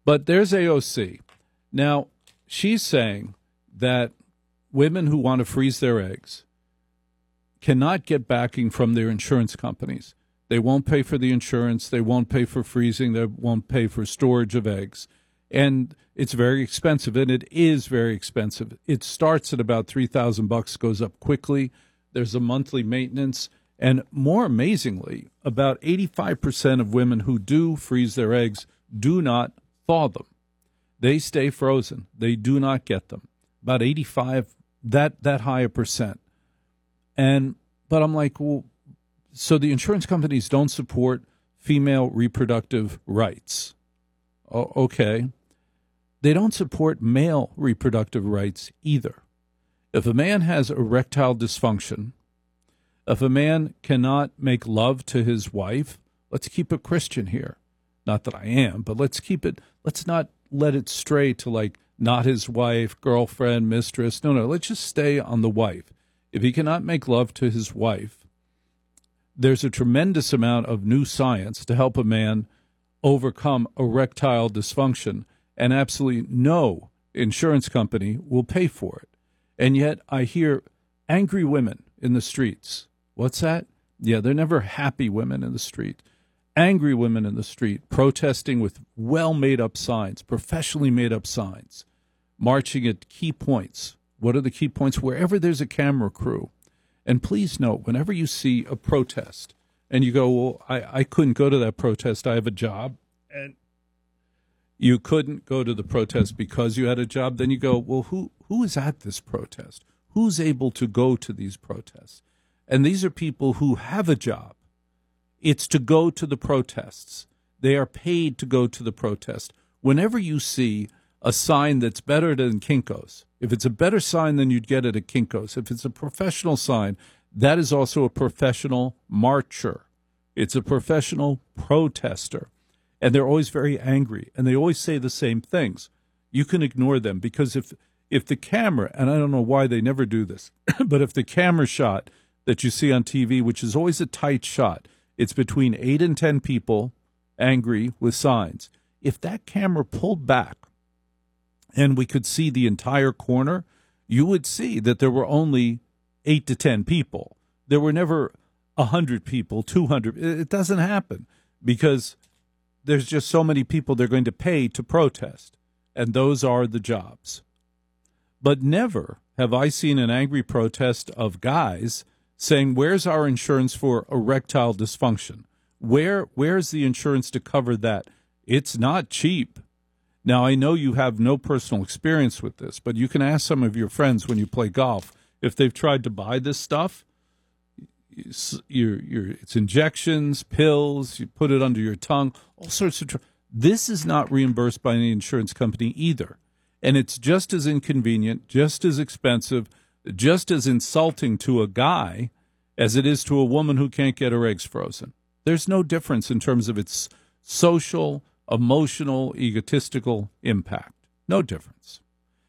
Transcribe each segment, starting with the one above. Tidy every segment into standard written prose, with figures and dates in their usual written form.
But there's AOC. Now, she's saying that women who want to freeze their eggs cannot get backing from their insurance companies. They won't pay for the insurance. They won't pay for freezing. They won't pay for storage of eggs. And it's very expensive, and it is very expensive. It starts at about $3,000, goes up quickly. There's a monthly maintenance. And more amazingly, about 85% of women who do freeze their eggs do not thaw them. They stay frozen. They do not get them. About 85, that high a percent. But I'm like, well, so the insurance companies don't support female reproductive rights. Okay. They don't support male reproductive rights either. If a man has erectile dysfunction, if a man cannot make love to his wife, let's keep it Christian here. Not that I am, but let's not let it stray to like not his wife, girlfriend, mistress. No, let's just stay on the wife. If he cannot make love to his wife, there's a tremendous amount of new science to help a man overcome erectile dysfunction, and absolutely no insurance company will pay for it. And yet I hear angry women in the streets. What's that? Yeah, they're never happy women in the street. Angry women in the street protesting with well-made-up signs, professionally made-up signs, marching at key points. What are the key points? Wherever there's a camera crew. And please note, whenever you see a protest and you go, well, I couldn't go to that protest, I have a job, and you couldn't go to the protest because you had a job, then you go, well, who is at this protest? Who's able to go to these protests? And these are people who have a job. It's to go to the protests. They are paid to go to the protest. Whenever you see a sign that's better than Kinko's, if it's a better sign than you'd get at a Kinko's, if it's a professional sign, that is also a professional marcher. It's a professional protester. And they're always very angry, and they always say the same things. You can ignore them, because if the camera, and I don't know why they never do this, but if the camera shot that you see on TV, which is always a tight shot, it's between 8 and 10 people angry with signs. If that camera pulled back and we could see the entire corner, you would see that there were only 8 to 10 people. There were never 100 people, 200. It doesn't happen because there's just so many people they're going to pay to protest, and those are the jobs. But never have I seen an angry protest of guys saying, where's our insurance for erectile dysfunction? Where's the insurance to cover that? It's not cheap. Now, I know you have no personal experience with this, but you can ask some of your friends when you play golf if they've tried to buy this stuff. It's injections, pills, you put it under your tongue, all sorts of this is not reimbursed by any insurance company either. And it's just as inconvenient, just as expensive, just as insulting to a guy as it is to a woman who can't get her eggs frozen. There's no difference in terms of its social, emotional, egotistical impact. No difference.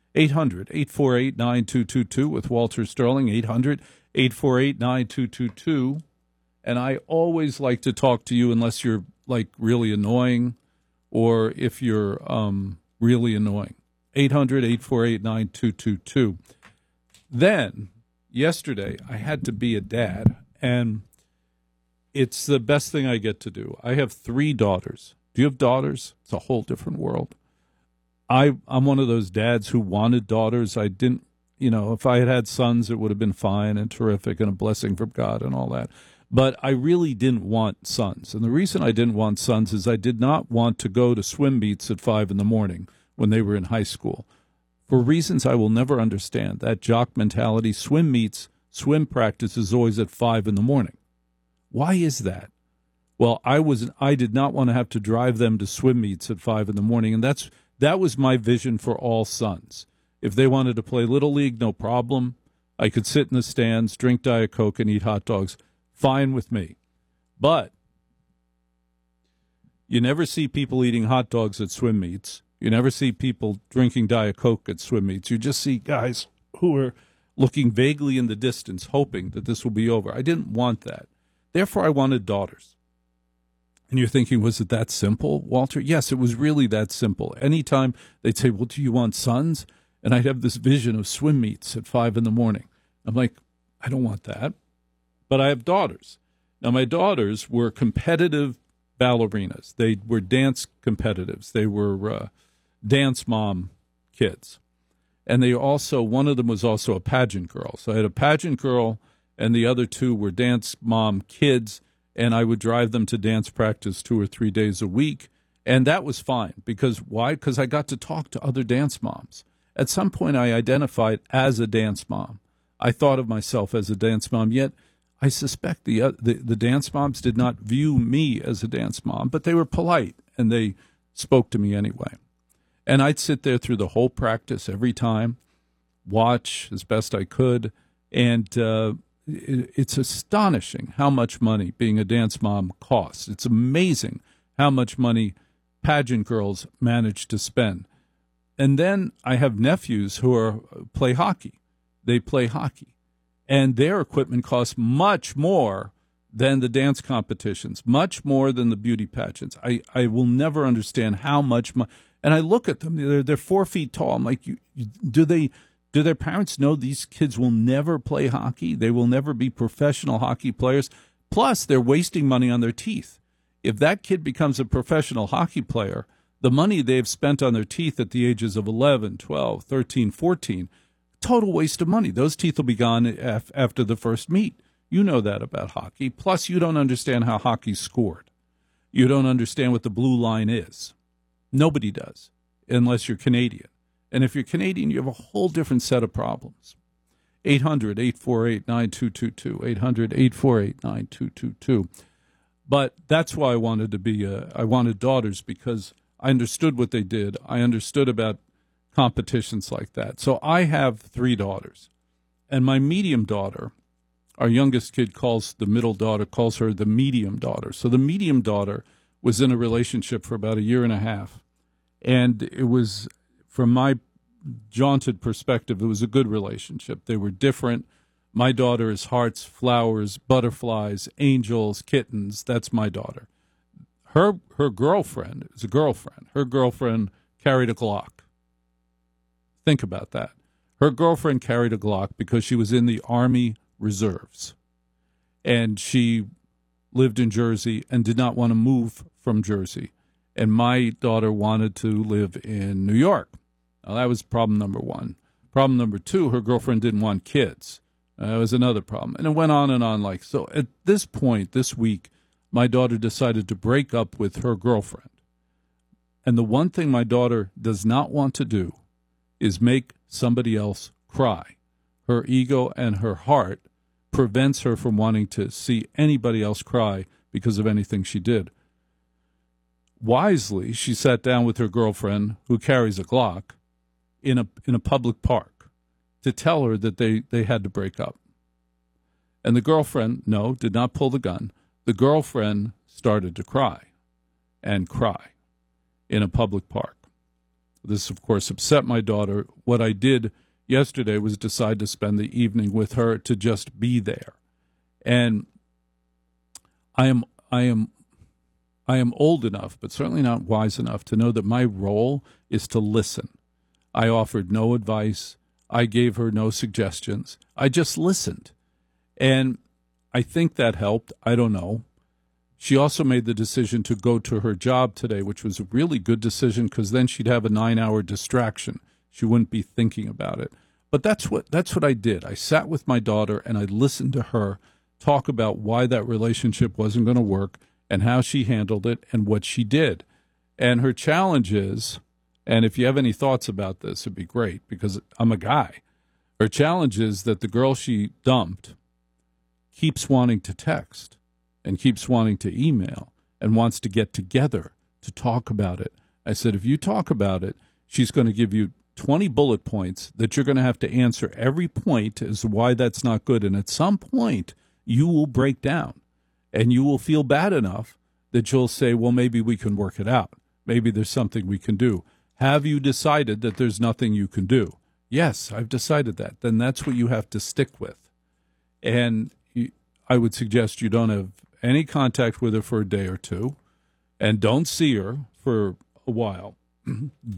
800-848-9222 with Walter Sterling, 800-848-9222. And I always like to talk to you unless you're, like, really annoying or if you're really annoying. 800-848-9222. Then, yesterday, I had to be a dad, and it's the best thing I get to do. I have 3 daughters. Do you have daughters? It's a whole different world. I'm one of those dads who wanted daughters. I didn't, if I had had sons, it would have been fine and terrific and a blessing from God and all that. But I really didn't want sons. And the reason I didn't want sons is I did not want to go to swim meets at 5 in the morning when they were in high school. For reasons I will never understand, that jock mentality, swim meets, swim practice is always at 5 in the morning. Why is that? Well, I did not want to have to drive them to swim meets at 5 in the morning, and that was my vision for all sons. If they wanted to play Little League, no problem. I could sit in the stands, drink Diet Coke, and eat hot dogs. Fine with me. But you never see people eating hot dogs at swim meets. You never see people drinking Diet Coke at swim meets. You just see guys who are looking vaguely in the distance, hoping that this will be over. I didn't want that. Therefore, I wanted daughters. And you're thinking, was it that simple, Walter? Yes, it was really that simple. Anytime they'd say, well, do you want sons? And I'd have this vision of swim meets at 5 a.m. I'm like, I don't want that. But I have daughters. Now, my daughters were competitive ballerinas. They were dance competitives. They were dance mom kids. And they also, one of them was also a pageant girl. So I had a pageant girl, and the other two were dance mom kids, and I would drive them to dance practice 2 or 3 days a week. And that was fine. Because why? Because I got to talk to other dance moms. At some point, I identified as a dance mom. I thought of myself as a dance mom, yet I suspect the dance moms did not view me as a dance mom, but they were polite, and they spoke to me anyway. And I'd sit there through the whole practice every time, watch as best I could, and it's astonishing how much money being a dance mom costs. It's amazing how much money pageant girls manage to spend. And then I have nephews who play hockey. They play hockey. And their equipment costs much more than the dance competitions, much more than the beauty pageants. I will never understand how much money. And I look at them, they're 4 feet tall. I'm like, do their parents know these kids will never play hockey? They will never be professional hockey players. Plus, they're wasting money on their teeth. If that kid becomes a professional hockey player, the money they've spent on their teeth at the ages of 11, 12, 13, 14, total waste of money. Those teeth will be gone after the first meet. You know that about hockey. Plus, you don't understand how hockey's scored. You don't understand what the blue line is. Nobody does, unless you're Canadian. And if you're Canadian, you have a whole different set of problems. 800-848-9222, 800-848-9222. But that's why I wanted to be I wanted daughters, because I understood what they did. I understood about competitions like that. So I have 3 daughters. And my medium daughter, our youngest kid calls the middle daughter, calls her the medium daughter. So the medium daughter was in a relationship for about 1.5 years. And it was, from my jaunted perspective, it was a good relationship. They were different. My daughter is hearts, flowers, butterflies, angels, kittens. That's my daughter. Her girlfriend is a girlfriend. Her girlfriend carried a Glock. Think about that. Her girlfriend carried a Glock because she was in the Army Reserves. And she lived in Jersey and did not want to move from Jersey. And my daughter wanted to live in New York. Now, that was problem number 1. Problem number 2, her girlfriend didn't want kids. That was another problem. And it went on and on. So at this point, this week, my daughter decided to break up with her girlfriend. And the one thing my daughter does not want to do is make somebody else cry. Her ego and her heart prevents her from wanting to see anybody else cry because of anything she did. Wisely, she sat down with her girlfriend, who carries a Glock, in a public park to tell her that they had to break up. And the girlfriend, no, did not pull the gun. The girlfriend started to cry and cry in a public park. This, of course, upset my daughter. What I did yesterday was decide to spend the evening with her, to just be there. And I am old enough, but certainly not wise enough, to know that my role is to listen. I offered no advice. I gave her no suggestions. I just listened. And I think that helped. I don't know. She also made the decision to go to her job today, which was a really good decision, because then she'd have a 9-hour distraction. She wouldn't be thinking about it. But that's what I did. I sat with my daughter and I listened to her talk about why that relationship wasn't going to work and how she handled it and what she did. And her challenge is, and if you have any thoughts about this, it'd be great, because I'm a guy. Her challenge is that the girl she dumped keeps wanting to text and keeps wanting to email and wants to get together to talk about it. I said, if you talk about it, she's going to give you 20 bullet points that you're going to have to answer every point as to why that's not good. And at some point, you will break down and you will feel bad enough that you'll say, well, maybe we can work it out. Maybe there's something we can do. Have you decided that there's nothing you can do? Yes, I've decided that. Then that's what you have to stick with. And I would suggest you don't have any contact with her for a day or two. and don't see her for a while,